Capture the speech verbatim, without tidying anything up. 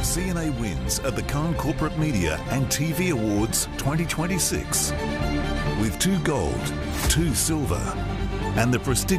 C N A wins at the Cannes Corporate Media and T V Awards twenty twenty-six with two gold, two silver, and the prestigious